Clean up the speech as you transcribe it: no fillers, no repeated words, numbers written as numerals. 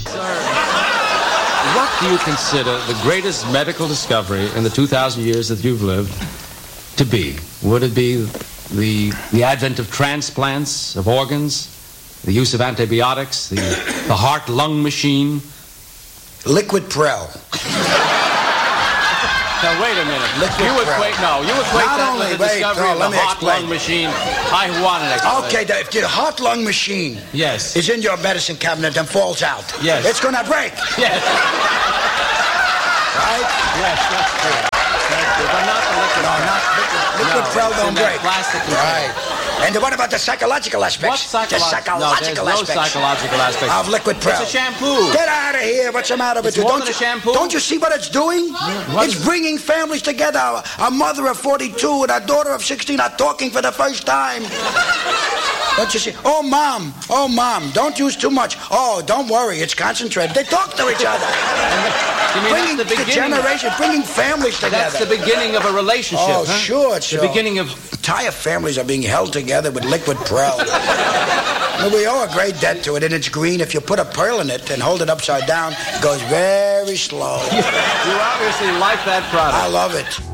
What do you consider the greatest medical discovery in the 2,000 years that you've lived to be? Would it be the advent of transplants of organs, the use of antibiotics, the heart-lung machine? Liquid Prel. Now, wait a minute. You equate that with the discovery of the heart-lung machine. I want an explanation. Okay, if the heart-lung machine is in your medicine cabinet and falls out, it's going to break. Yes. Right? Yes, that's true. But not the liquid. No, not liquid Prel don't break. Plastic container. Right. And what about the psychological aspects? The psychological aspects of liquid Prel. It's a shampoo. Get out of here. What's the matter with you? More than a shampoo? Don't you see what it's doing? It's bringing families together. A mother of 42 and a daughter of 16 are talking for the first time. Don't you see? Oh, Mom, don't use too much. Oh, don't worry, it's concentrated. They talk to each other. You mean bringing that's the beginning? Generation, bringing families together. That's the beginning of a relationship, Oh, sure. The beginning of... Entire families are being held together with liquid Prel. Well, we owe a great debt to it, and it's green. If you put a pearl in it and hold it upside down, it goes very slow. You obviously like that product. I love it.